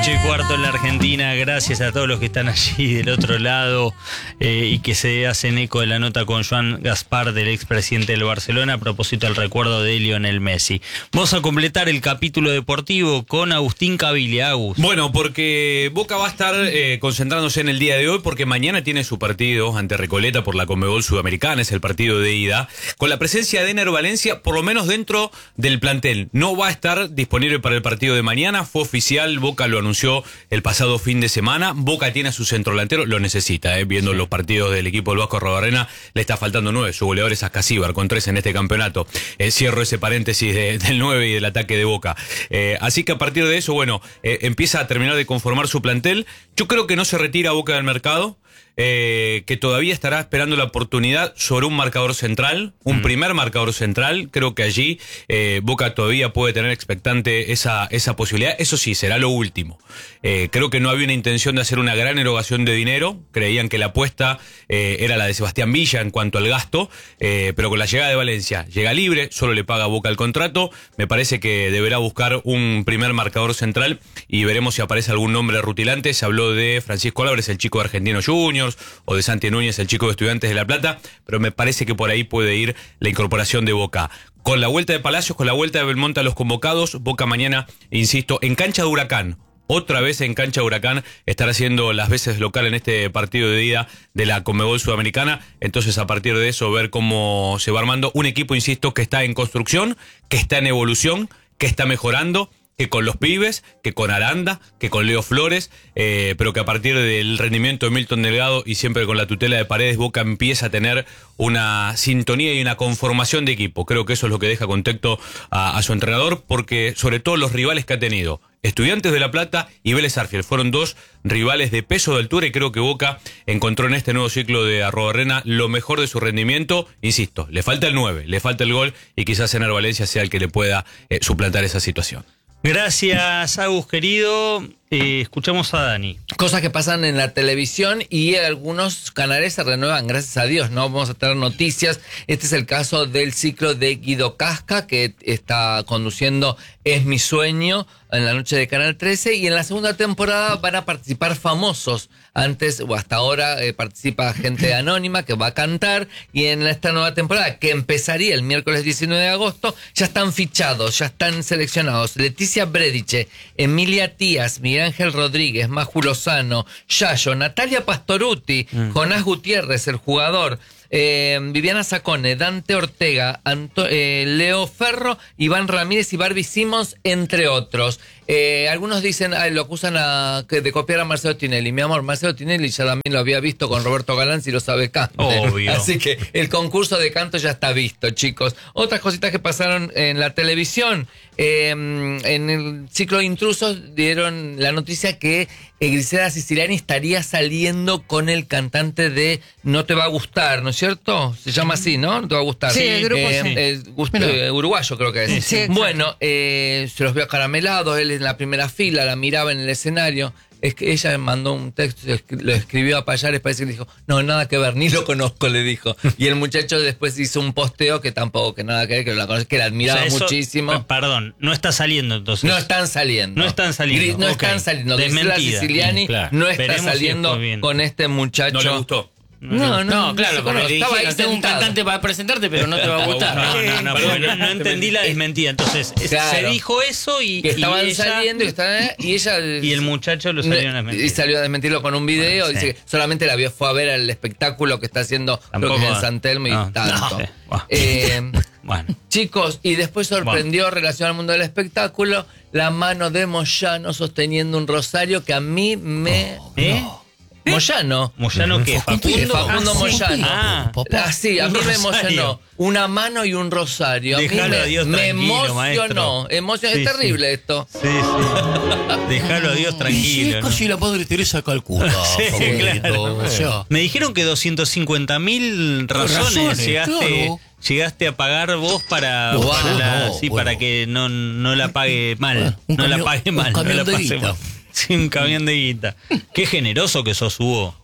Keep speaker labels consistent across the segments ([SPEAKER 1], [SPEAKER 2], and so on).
[SPEAKER 1] 8:15 en la Argentina. Gracias a todos los que están allí del otro lado y que se hacen eco de la nota con Joan Gaspar, del expresidente del Barcelona, a propósito del recuerdo de Lionel Messi. Vamos a completar el capítulo deportivo con Agustín Caviglia. Agus.
[SPEAKER 2] Bueno, porque Boca va a estar concentrándose en el día de hoy, porque mañana tiene su partido ante Recoleta por la Conmebol Sudamericana, es el partido de ida, con la presencia de Ener Valencia, por lo menos dentro del plantel. No va a estar disponible para el partido de mañana, fue oficial, Boca lo anunció el pasado fin de semana. Boca tiene a su centro delantero, lo necesita, viendo los partidos del equipo del Vasco Arrobarrena, le está faltando 9, su goleador es Ascasíbar, con 3 en este campeonato. Cierro ese paréntesis del 9 y del ataque de Boca. Así que a partir de eso, bueno, empieza a terminar de conformar su plantel. Yo creo que no se retira Boca del mercado, que todavía estará esperando la oportunidad sobre un marcador central, un primer marcador central. Creo que allí Boca todavía puede tener expectante esa posibilidad. Eso sí, será lo último. Creo que no había una intención de hacer una gran erogación de dinero. Creían que la apuesta era la de Sebastián Villa en cuanto al gasto, pero con la llegada de Valencia, llega libre, solo le paga Boca el contrato. Me parece que deberá buscar un primer marcador central y veremos si aparece algún nombre rutilante. Se habló de Francisco Álvarez, el chico de Argentinos Juniors, o de Santi Núñez, el chico de Estudiantes de La Plata, pero me parece que por ahí puede ir la incorporación de Boca. Con la vuelta de Palacios, con la vuelta de Belmonte a los convocados, Boca mañana, insisto, en cancha de Huracán. Otra vez en cancha de Huracán, estará haciendo las veces local en este partido de ida de la Conmebol Sudamericana. Entonces, a partir de eso, ver cómo se va armando un equipo, insisto, que está en construcción, que está en evolución, que está mejorando, que con los pibes, que con Aranda, que con Leo Flores, pero que a partir del rendimiento de Milton Delgado y siempre con la tutela de Paredes, Boca empieza a tener una sintonía y una conformación de equipo. Creo que eso es lo que deja contento a su entrenador, porque sobre todo los rivales que ha tenido, Estudiantes de La Plata y Vélez Sarsfield, fueron dos rivales de peso de altura, y creo que Boca encontró en este nuevo ciclo de Arrobarrena lo mejor de su rendimiento. Insisto, le falta el 9, le falta el gol, y quizás Ener Valencia sea el que le pueda suplantar esa situación.
[SPEAKER 1] Gracias, Agus, querido. Escuchamos a Dani.
[SPEAKER 3] Cosas que pasan en la televisión y algunos canales se renuevan, gracias a Dios, ¿no? Vamos a tener noticias. Este es el caso del ciclo de Guido Casca, que está conduciendo Es mi sueño en la noche de Canal 13, y en la segunda temporada van a participar famosos. Antes o hasta ahora participa gente anónima que va a cantar, y en esta nueva temporada, que empezaría el miércoles 19 de agosto, ya están fichados, ya están seleccionados Leticia Brediche, Emilia Tías, Miguel Ángel Rodríguez, Maju Lozano, Yayo, Natalia Pastoruti, Jonás Gutiérrez, el jugador, Viviana Sacone, Dante Ortega, Leo Ferro, Iván Ramírez y Barbie Simmons, entre otros. Algunos dicen, lo acusan de copiar a Marcelo Tinelli. Mi amor, Marcelo Tinelli ya también lo había visto con Roberto Galán, si lo sabe Cante.
[SPEAKER 1] Obvio.
[SPEAKER 3] Así que el concurso de canto ya está visto, chicos. Otras cositas que pasaron en la televisión. En el ciclo de Intrusos dieron la noticia que Griselda Siciliani estaría saliendo con el cantante de No te va a gustar, ¿no es cierto? Se llama así, ¿no? No te va a gustar.
[SPEAKER 4] Sí, el grupo sí.
[SPEAKER 3] Uruguayo creo que es.
[SPEAKER 4] Sí,
[SPEAKER 3] bueno, se los vio acaramelados, él en la primera fila, la miraba en el escenario. Es que ella mandó un texto, lo escribió a Payares, parece que le dijo, no, nada que ver, ni lo conozco, le dijo. Y el muchacho después hizo un posteo que tampoco, que nada que ver, que la conoce, que la admiraba muchísimo.
[SPEAKER 1] Perdón, no está saliendo entonces.
[SPEAKER 3] No están saliendo.
[SPEAKER 1] No están saliendo.
[SPEAKER 3] No están saliendo. Griselda Siciliani no está
[SPEAKER 1] Veremos
[SPEAKER 3] saliendo
[SPEAKER 1] si
[SPEAKER 3] con este muchacho.
[SPEAKER 2] ¿No le gustó?
[SPEAKER 4] No, claro, porque le
[SPEAKER 3] estaba ahí
[SPEAKER 4] dijeron, tengo un
[SPEAKER 3] sentado.
[SPEAKER 4] cantante para presentarte, pero no te va a gustar.
[SPEAKER 1] No entendí la desmentida. Entonces,
[SPEAKER 3] Claro.
[SPEAKER 1] se dijo eso y
[SPEAKER 3] Que estaban
[SPEAKER 1] ella,
[SPEAKER 3] saliendo y ella
[SPEAKER 1] y el muchacho lo salió a desmentir.
[SPEAKER 3] y salió a desmentirlo con un video.
[SPEAKER 1] Bueno,
[SPEAKER 3] Dice que solamente la fue a ver al espectáculo que está haciendo, creo que en San Telmo y tanto.
[SPEAKER 1] Bueno.
[SPEAKER 3] Chicos, y después sorprendió, relacionado al mundo del espectáculo, la mano de Moyano sosteniendo un rosario que a mí me... Moyano.
[SPEAKER 1] ¿Moyano qué?
[SPEAKER 3] Facundo Moyano. Sí, a mí me emocionó. Una mano y un rosario. A mí me emocionó. Es terrible esto.
[SPEAKER 1] Sí. Déjalo a Dios tranquilo.
[SPEAKER 5] Y es casi la madre Teresa Calcuta.
[SPEAKER 1] Sí, claro.
[SPEAKER 5] O sea,
[SPEAKER 1] Me dijeron que 250.000 razones llegaste a pagar vos para que no la pague mal.
[SPEAKER 5] Un camión de guita.
[SPEAKER 1] Sí, un camión de guita. Qué generoso que sos, Hugo.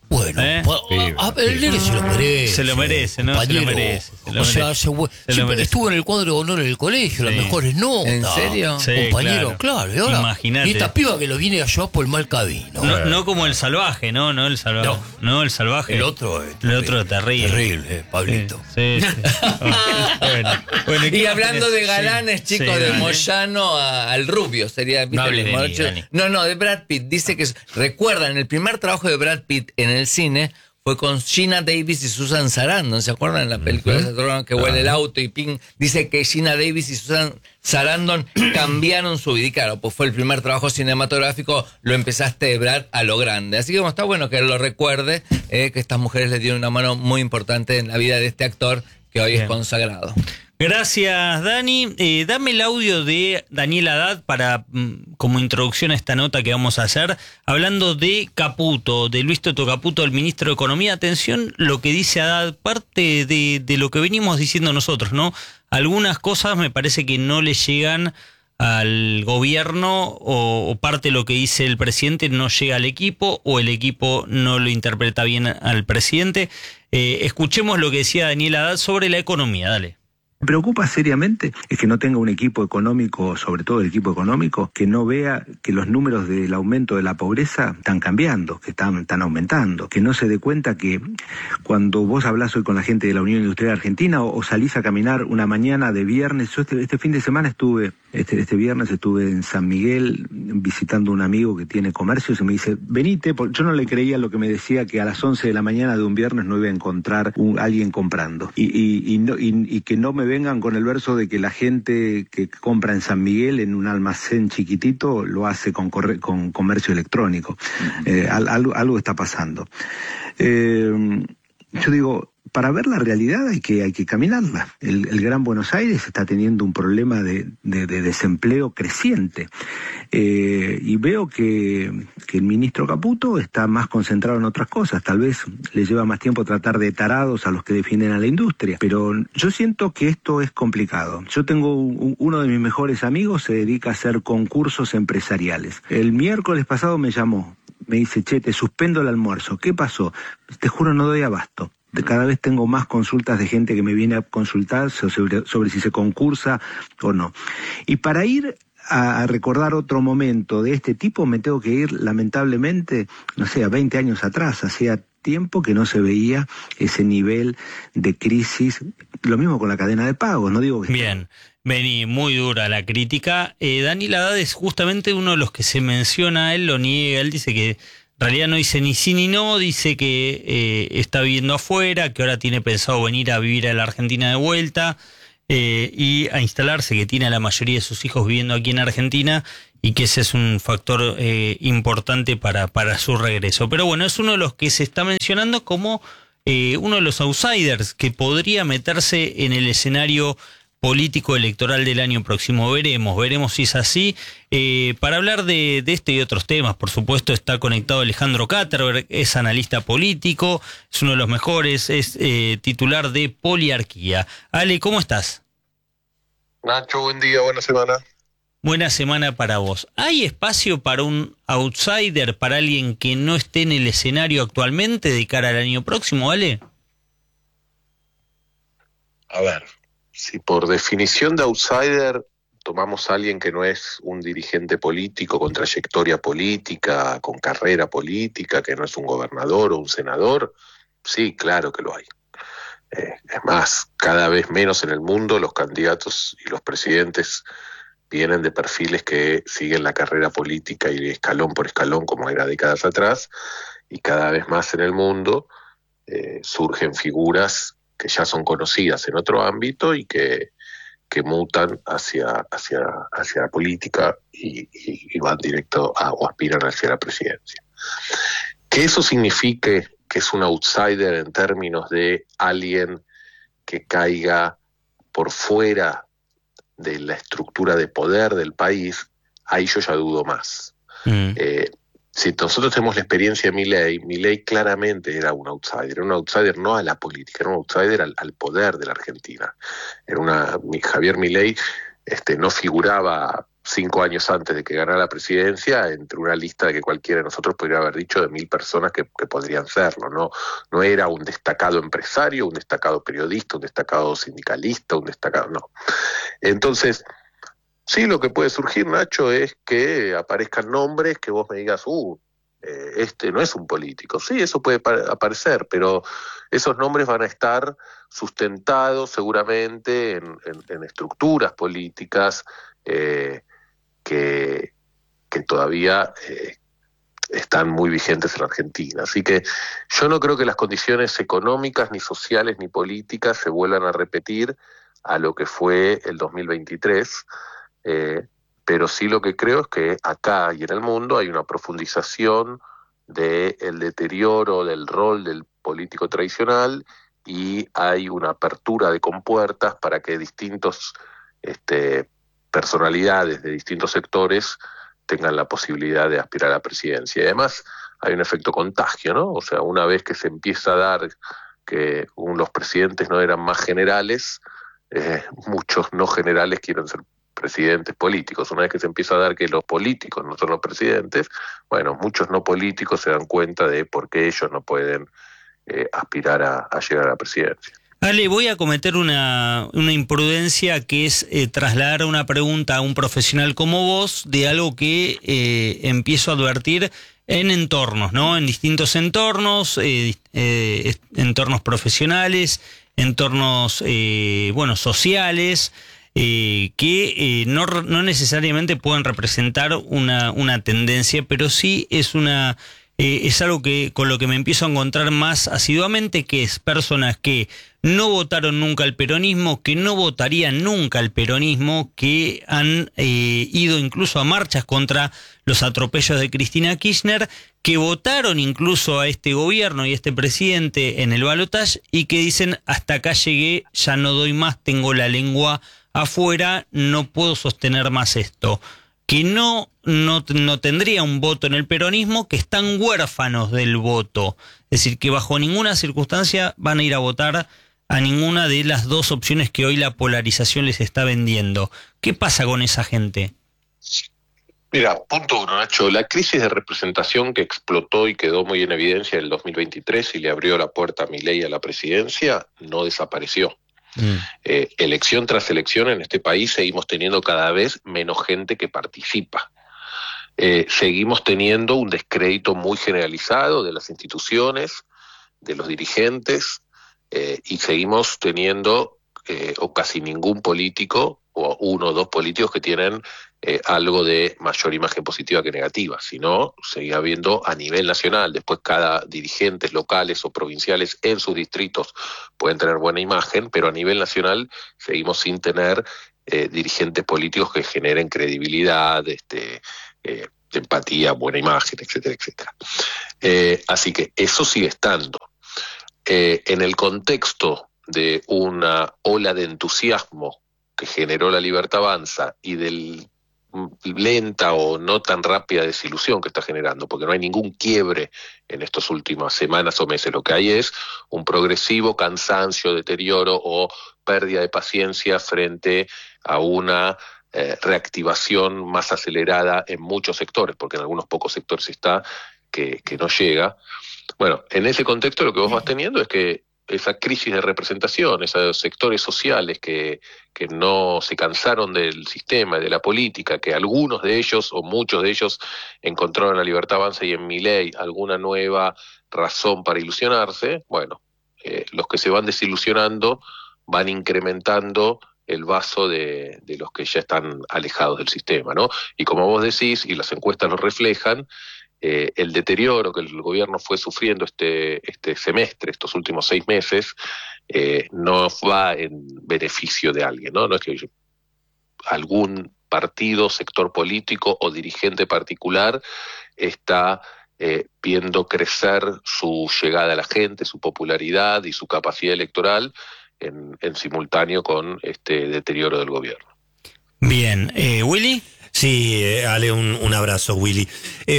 [SPEAKER 5] Bueno, a ver, el nene se lo merece.
[SPEAKER 1] Se lo merece, ¿no?
[SPEAKER 5] Compañero.
[SPEAKER 1] Se lo merece.
[SPEAKER 5] Siempre estuvo en el cuadro de honor en el colegio, las mejores notas.
[SPEAKER 3] ¿En serio?
[SPEAKER 1] Sí,
[SPEAKER 5] Compañero, claro. Y ahora,
[SPEAKER 1] imagínate.
[SPEAKER 5] y esta piba que lo viene a llevar por el mal camino.
[SPEAKER 1] No como el salvaje, no el salvaje. No, el salvaje.
[SPEAKER 5] El otro es
[SPEAKER 1] terrible.
[SPEAKER 5] Terrible, Pablito.
[SPEAKER 1] Sí. Bueno,
[SPEAKER 3] Y hablando de galanes, chicos, de
[SPEAKER 1] dale.
[SPEAKER 3] Moyano al Rubio, sería... ¿viste?
[SPEAKER 4] No hables de mí,
[SPEAKER 3] Morocho.
[SPEAKER 4] Dani.
[SPEAKER 3] No, de Brad Pitt. Dice que... Recuerdan, el primer trabajo de Brad Pitt en el cine fue con Gina Davis y Susan Sarandon. ¿Se acuerdan de la película de ese drone que huele el auto y ping? Dice que Gina Davis y Susan Sarandon cambiaron su vida. Y claro, pues fue el primer trabajo cinematográfico, lo empezaste, Brad, a lo grande. Así que como está bueno que lo recuerde, que estas mujeres le dieron una mano muy importante en la vida de este actor que hoy es consagrado.
[SPEAKER 1] Gracias, Dani. Dame el audio de Daniel Haddad para como introducción a esta nota que vamos a hacer, hablando de Caputo, de Luis Toto Caputo, el ministro de Economía. Atención lo que dice Haddad, parte de lo que venimos diciendo nosotros, ¿no? Algunas cosas me parece que no le llegan al gobierno o parte de lo que dice el presidente no llega al equipo o el equipo no lo interpreta bien al presidente. Escuchemos lo que decía Daniel Haddad sobre la economía, dale.
[SPEAKER 6] Me preocupa seriamente es que no tenga un equipo económico, sobre todo el equipo económico, que no vea que los números del aumento de la pobreza están cambiando, que están aumentando, que no se dé cuenta que cuando vos hablás hoy con la gente de la Unión Industrial Argentina o salís a caminar una mañana de viernes, yo este fin de semana este viernes estuve en San Miguel visitando a un amigo que tiene comercios y me dice, venite, yo no le creía lo que me decía que a las 11 de la mañana de un viernes no iba a encontrar alguien comprando y que no me vengan con el verso de que la gente que compra en San Miguel en un almacén chiquitito lo hace con comercio electrónico. Algo está pasando. Yo digo, para ver la realidad hay que caminarla. El Gran Buenos Aires está teniendo un problema de desempleo creciente. Y veo que el ministro Caputo está más concentrado en otras cosas. Tal vez le lleva más tiempo tratar de tarados a los que defienden a la industria. Pero yo siento que esto es complicado. Yo tengo uno de mis mejores amigos, se dedica a hacer concursos empresariales. El miércoles pasado me llamó. Me dice, che, te suspendo el almuerzo. ¿Qué pasó? Te juro, no doy abasto. Cada vez tengo más consultas de gente que me viene a consultar sobre si se concursa o no. Y para ir a recordar otro momento de este tipo, me tengo que ir, lamentablemente, no sé, a 20 años atrás. Hacía tiempo que no se veía ese nivel de crisis. Lo mismo con la cadena de pagos, no digo que...
[SPEAKER 1] Bien. Vení, muy dura la crítica. Daniel Haddad es justamente uno de los que se menciona, él lo niega, él dice que en realidad no dice ni sí ni no, dice que está viviendo afuera, que ahora tiene pensado venir a vivir a la Argentina de vuelta y a instalarse, que tiene a la mayoría de sus hijos viviendo aquí en Argentina y que ese es un factor importante para su regreso. Pero bueno, es uno de los que se está mencionando como uno de los outsiders que podría meterse en el escenario político electoral del año próximo. Veremos si es así. Para hablar de este y otros temas, por supuesto, está conectado Alejandro Katterberg, es analista político, es uno de los mejores, es titular de Poliarquía. Ale, ¿cómo estás?
[SPEAKER 7] Nacho, buen día, buena semana.
[SPEAKER 1] Buena semana para vos. ¿Hay espacio para un outsider, para alguien que no esté en el escenario actualmente de cara al año próximo, Ale?
[SPEAKER 7] A ver, si por definición de outsider tomamos a alguien que no es un dirigente político con trayectoria política, con carrera política, que no es un gobernador o un senador, sí, claro que lo hay. Es más, cada vez menos en el mundo los candidatos y los presidentes vienen de perfiles que siguen la carrera política y escalón por escalón como era décadas atrás, y cada vez más en el mundo surgen figuras que ya son conocidas en otro ámbito y que mutan hacia la política y van directo o aspiran hacia la presidencia. Que eso signifique que es un outsider en términos de alguien que caiga por fuera de la estructura de poder del país, ahí yo ya dudo más. Si nosotros tenemos la experiencia de Milei claramente era un outsider no a la política, era un outsider al poder de la Argentina. Javier Milei no figuraba 5 años antes de que ganara la presidencia, entre una lista de que cualquiera de nosotros podría haber dicho de 1.000 personas que podrían serlo. No era un destacado empresario, un destacado periodista, un destacado sindicalista, no. Entonces, sí, lo que puede surgir, Nacho, es que aparezcan nombres que vos me digas, este no es un político. Sí, eso puede aparecer, pero esos nombres van a estar sustentados seguramente en estructuras políticas que todavía están muy vigentes en la Argentina. Así que yo no creo que las condiciones económicas, ni sociales, ni políticas se vuelvan a repetir a lo que fue el 2023, pero sí lo que creo es que acá y en el mundo hay una profundización del deterioro del rol del político tradicional y hay una apertura de compuertas para que distintos personalidades de distintos sectores tengan la posibilidad de aspirar a la presidencia. Y además hay un efecto contagio, ¿no? O sea, una vez que se empieza a dar que los presidentes no eran más generales, muchos no generales quieren ser presidentes políticos. Una vez que se empieza a dar que los políticos no son los presidentes, bueno, muchos no políticos se dan cuenta de por qué ellos no pueden aspirar a llegar a la presidencia.
[SPEAKER 1] Ale, voy a cometer una imprudencia, que es trasladar una pregunta a un profesional como vos de algo que empiezo a advertir en entornos, ¿no? En distintos entornos, entornos profesionales, entornos, sociales, que no necesariamente pueden representar una tendencia, pero sí es algo con lo que me empiezo a encontrar más asiduamente, que es personas que no votaron nunca al peronismo, que no votarían nunca al peronismo, que han ido incluso a marchas contra los atropellos de Cristina Kirchner, que votaron incluso a este gobierno y a este presidente en el balotaje y que dicen: hasta acá llegué, ya no doy más, tengo la lengua afuera, no puedo sostener más esto. Que no tendría un voto en el peronismo, que están huérfanos del voto. Es decir, que bajo ninguna circunstancia van a ir a votar a ninguna de las dos opciones que hoy la polarización les está vendiendo. ¿Qué pasa con esa gente?
[SPEAKER 7] Mira, punto uno, Nacho. La crisis de representación que explotó y quedó muy en evidencia en el 2023 y le abrió la puerta a Milei a la presidencia, no desapareció. Elección tras elección en este país seguimos teniendo cada vez menos gente que participa. Seguimos teniendo un descrédito muy generalizado de las instituciones, de los dirigentes, y seguimos teniendo o casi ningún político, o 1 o 2 políticos que tienen algo de mayor imagen positiva que negativa, sino sigue habiendo a nivel nacional. Después cada dirigentes locales o provinciales en sus distritos pueden tener buena imagen, pero a nivel nacional seguimos sin tener dirigentes políticos que generen credibilidad, empatía, buena imagen, etcétera, etcétera. Así que eso sigue estando. En el contexto de una ola de entusiasmo que generó la Libertad Avanza y del lenta o no tan rápida desilusión que está generando, porque no hay ningún quiebre en estas últimas semanas o meses, lo que hay es un progresivo cansancio, deterioro o pérdida de paciencia frente a una reactivación más acelerada en muchos sectores, porque en algunos pocos sectores está que no llega. Bueno, en ese contexto lo que vos vas teniendo es que esa crisis de representación, esos sectores sociales que no se cansaron del sistema y de la política, que algunos de ellos o muchos de ellos encontraron en la Libertad Avanza y en Milei alguna nueva razón para ilusionarse, bueno, los que se van desilusionando van incrementando el vaso de los que ya están alejados del sistema, ¿no? Y como vos decís, y las encuestas lo reflejan, el deterioro que el gobierno fue sufriendo este semestre, estos últimos 6 meses, no va en beneficio de alguien, ¿no? No es que algún partido, sector político o dirigente particular está viendo crecer su llegada a la gente, su popularidad y su capacidad electoral en simultáneo con este deterioro del gobierno.
[SPEAKER 1] Bien, ¿Willy?
[SPEAKER 8] Sí, Ale, un abrazo, Willy.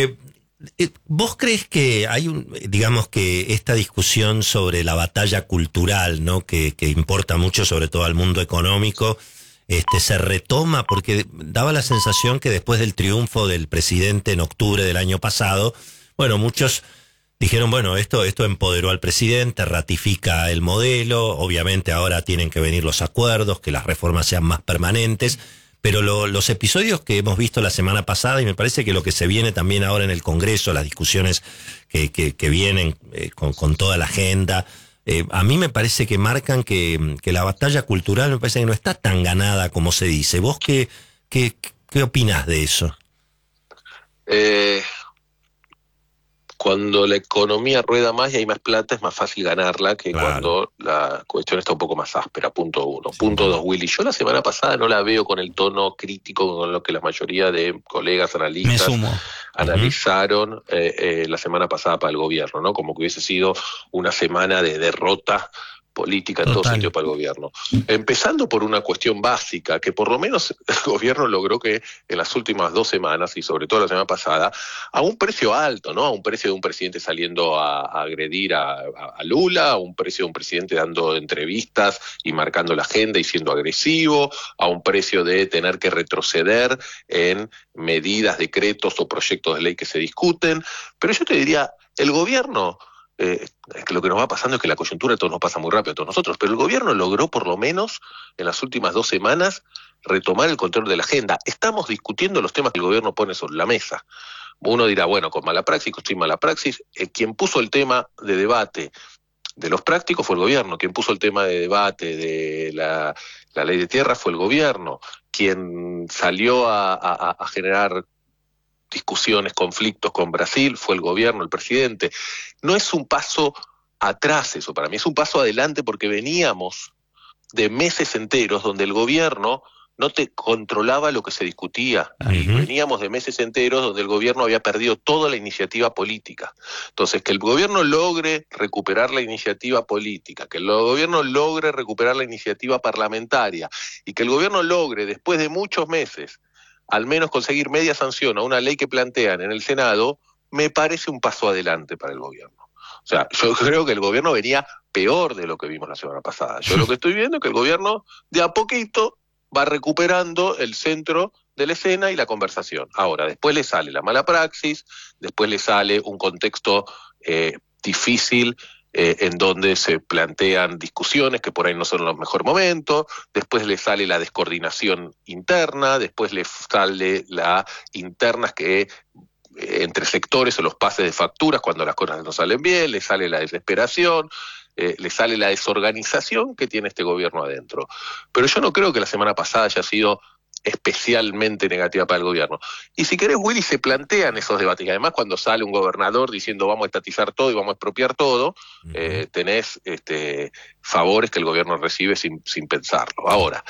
[SPEAKER 8] ¿Vos crees que hay digamos que esta discusión sobre la batalla cultural, ¿no? que importa mucho sobre todo al mundo económico, se retoma, porque daba la sensación que después del triunfo del presidente en octubre del año pasado, bueno, muchos dijeron, bueno, esto empoderó al presidente, ratifica el modelo, obviamente ahora tienen que venir los acuerdos, que las reformas sean más permanentes, pero los episodios que hemos visto la semana pasada, y me parece que lo que se viene también ahora en el Congreso, las discusiones que vienen con toda la agenda, a mí me parece que marcan que la batalla cultural me parece que no está tan ganada como se dice. ¿Vos qué opinás de eso?
[SPEAKER 7] Cuando la economía rueda más y hay más plata, es más fácil ganarla que
[SPEAKER 8] Claro.
[SPEAKER 7] cuando la cuestión está un poco más áspera, punto uno. Punto dos, Willy, yo la semana pasada no la veo con el tono crítico con lo que la mayoría de colegas
[SPEAKER 1] Me
[SPEAKER 7] analistas
[SPEAKER 1] sumo.
[SPEAKER 7] analizaron la semana pasada para el gobierno, ¿no? Como que hubiese sido una semana de derrota política en todo
[SPEAKER 1] Total.
[SPEAKER 7] sentido para el gobierno. Empezando por una cuestión básica, que por lo menos el gobierno logró que en las últimas 2 semanas, y sobre todo la semana pasada, a un precio alto, ¿no? A un precio de un presidente saliendo a agredir a Lula, a un precio de un presidente dando entrevistas y marcando la agenda y siendo agresivo, a un precio de tener que retroceder en medidas, decretos o proyectos de ley que se discuten. Pero yo te diría, el gobierno... que lo que nos va pasando es que la coyuntura a todos nos pasa muy rápido a todos nosotros, pero el gobierno logró por lo menos en las últimas 2 semanas retomar el control de la agenda. Estamos discutiendo los temas que el gobierno pone sobre la mesa. Uno dirá, bueno, con mala praxis, con sin mala praxis, quien puso el tema de debate de los prácticos fue el gobierno, quien puso el tema de debate de la ley de tierra fue el gobierno, quien salió a generar discusiones, conflictos con Brasil, fue el gobierno, el presidente. No es un paso atrás eso para mí, es un paso adelante porque veníamos de meses enteros donde el gobierno no te controlaba lo que se discutía. Y veníamos de meses enteros donde el gobierno había perdido toda la iniciativa política. Entonces, que el gobierno logre recuperar la iniciativa política, que el gobierno logre recuperar la iniciativa parlamentaria y que el gobierno logre, después de muchos meses, al menos conseguir media sanción a una ley que plantean en el Senado, me parece un paso adelante para el gobierno. O sea, yo creo que el gobierno venía peor de lo que vimos la semana pasada. Yo lo que estoy viendo es que el gobierno de a poquito va recuperando el centro de la escena y la conversación. Ahora, después le sale la mala praxis, después le sale un contexto difícil, en donde se plantean discusiones que por ahí no son los mejores momentos, después le sale la descoordinación interna, después le sale las internas que entre sectores o los pases de facturas cuando las cosas no salen bien, le sale la desesperación, le sale la desorganización que tiene este gobierno adentro. Pero yo no creo que la semana pasada haya sido especialmente negativa para el gobierno. Y si querés, Willy, se plantean esos debates. Y además, cuando sale un gobernador diciendo vamos a estatizar todo y vamos a expropiar todo, tenés favores que el gobierno recibe sin pensarlo. Ahora,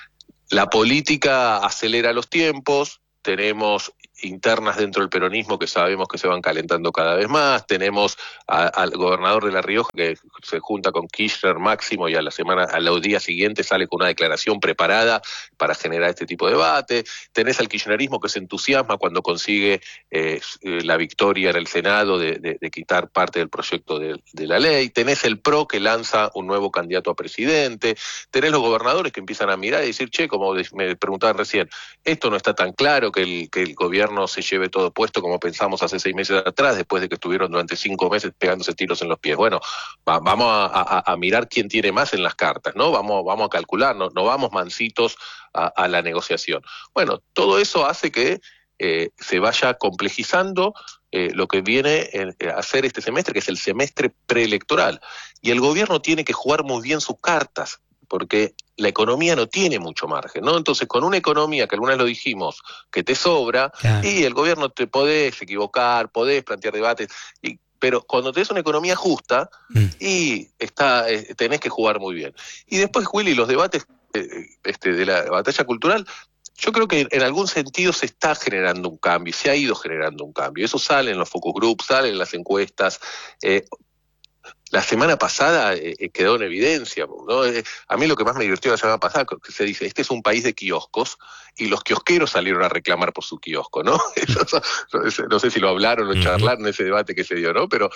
[SPEAKER 7] la política acelera los tiempos, tenemos internas dentro del peronismo que sabemos que se van calentando cada vez más, tenemos al gobernador de La Rioja que se junta con Kirchner, Máximo, y al día siguiente sale con una declaración preparada para generar este tipo de debate, tenés al kirchnerismo que se entusiasma cuando consigue la victoria en el Senado de quitar parte del proyecto de la ley, tenés el PRO que lanza un nuevo candidato a presidente, tenés los gobernadores que empiezan a mirar y decir, che, como me preguntaban recién, esto no está tan claro que el gobierno se lleve todo puesto como pensamos hace 6 meses atrás, después de que estuvieron durante 5 meses pegándose tiros en los pies. Bueno, vamos a mirar quién tiene más en las cartas, ¿no? Vamos a calcular, no vamos mansitos a la negociación. Bueno, todo eso hace que se vaya complejizando lo que viene a hacer este semestre, que es el semestre preelectoral. Y el gobierno tiene que jugar muy bien sus cartas, porque la economía no tiene mucho margen, ¿no? Entonces, con una economía que alguna vez lo dijimos, que te sobra, y el gobierno te podés equivocar, podés plantear debates, pero cuando tenés una economía justa, y tenés que jugar muy bien. Y después, Willy, los debates de la batalla cultural, yo creo que en algún sentido se está generando un cambio, se ha ido generando un cambio. Eso sale en los focus groups, sale en las encuestas. la semana pasada quedó en evidencia, ¿no? A mí lo que más me divirtió la semana pasada, que se dice, este es un país de kioscos, y los kiosqueros salieron a reclamar por su kiosco, ¿no? No sé si lo hablaron o charlaron en ese debate que se dio, ¿no? Pero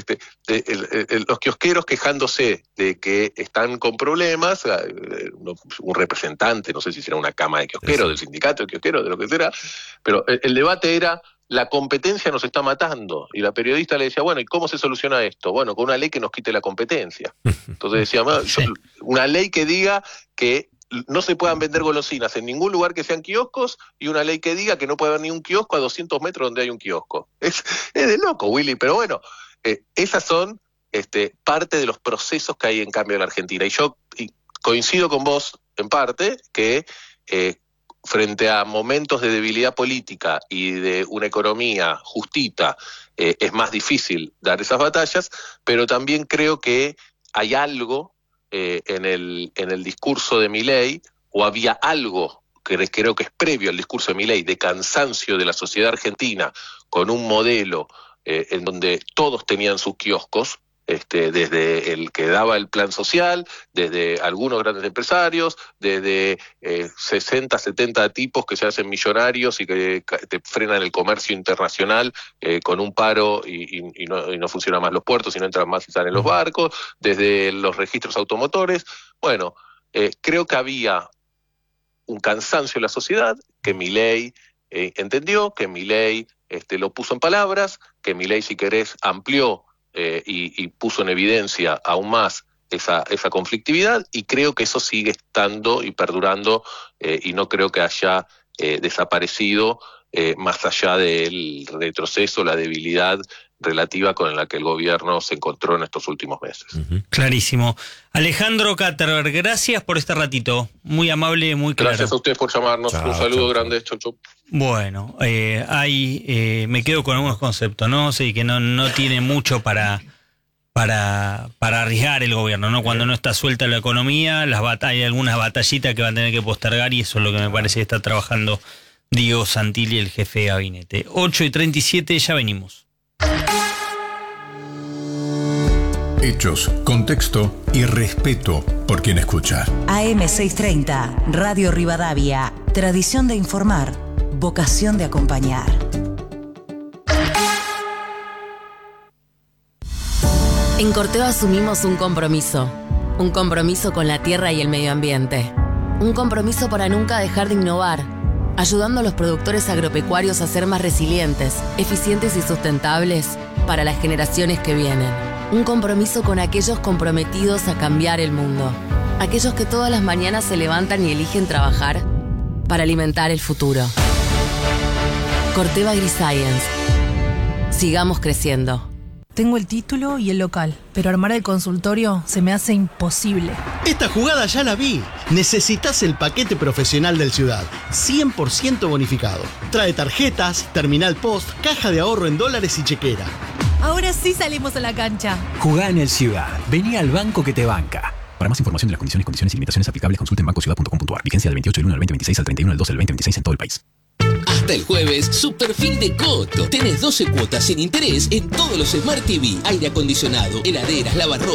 [SPEAKER 7] los kiosqueros quejándose de que están con problemas, un representante, no sé si será una cámara de kiosqueros, del sindicato de kiosqueros, de lo que sea, pero el debate era: la competencia nos está matando. Y la periodista le decía, bueno, ¿y cómo se soluciona esto? Bueno, con una ley que nos quite la competencia. Entonces decía, una ley que diga que no se puedan vender golosinas en ningún lugar que sean kioscos, y una ley que diga que no puede haber ni un kiosco a 200 metros donde hay un kiosco. Es de loco, Willy, pero bueno, esas son parte de los procesos que hay en cambio en la Argentina. Y yo coincido con vos en parte que frente a momentos de debilidad política y de una economía justita, es más difícil dar esas batallas, pero también creo que hay algo en el discurso de Milei, o había algo que creo que es previo al discurso de Milei, de cansancio de la sociedad argentina con un modelo en donde todos tenían sus kioscos, desde el que daba el plan social, desde algunos grandes empresarios, desde 60, 70 tipos que se hacen millonarios y que te frenan el comercio internacional con un paro y no funcionan más los puertos y no entran más y salen los barcos, desde los registros automotores. Bueno, creo que había un cansancio en la sociedad que Milei entendió, que Milei lo puso en palabras, que Milei, si querés, amplió y puso en evidencia aún más esa conflictividad, y creo que eso sigue estando y perdurando, y no creo que haya desaparecido más allá del retroceso, la debilidad relativa con la que el gobierno se encontró en estos últimos meses.
[SPEAKER 1] Clarísimo. Alejandro Katterberg, gracias por este ratito. Muy amable, muy claro.
[SPEAKER 7] Gracias a ustedes por llamarnos. Un saludo grande. Chau, chau.
[SPEAKER 1] Bueno, me quedo con algunos conceptos, ¿no? Sí, que no tiene mucho para arriesgar el gobierno, ¿no? Cuando no está suelta la economía, hay algunas batallitas que van a tener que postergar, y eso es lo que me parece que está trabajando Diego Santilli, el jefe de gabinete. 8:37, ya venimos.
[SPEAKER 9] Hechos, contexto y respeto por quien escucha.
[SPEAKER 10] AM630, Radio Rivadavia. Tradición de informar, vocación de acompañar.
[SPEAKER 11] En Corteva asumimos un compromiso con la tierra y el medio ambiente. Un compromiso para nunca dejar de innovar, ayudando a los productores agropecuarios a ser más resilientes, eficientes y sustentables para las generaciones que vienen. Un compromiso con aquellos comprometidos a cambiar el mundo. Aquellos que todas las mañanas se levantan y eligen trabajar para alimentar el futuro. Corteva AgriScience. Sigamos creciendo.
[SPEAKER 12] Tengo el título y el local, pero armar el consultorio se me hace imposible.
[SPEAKER 13] Esta jugada ya la vi. Necesitas el paquete profesional del Ciudad, 100% bonificado. Trae tarjetas, terminal post, caja de ahorro en dólares y chequera.
[SPEAKER 12] Ahora sí salimos a la cancha.
[SPEAKER 14] Jugá en el Ciudad. Vení al banco que te banca. Para más información de las condiciones y limitaciones aplicables, consulte en bancociudad.com.ar. Vigencia del 28 del 1 al 2026 al 31 del 12 del 2026 en todo el país.
[SPEAKER 15] Hasta el jueves, super fin de Coto. Tenés 12 cuotas sin interés en todos los Smart TV, aire acondicionado, heladeras, lavarropas.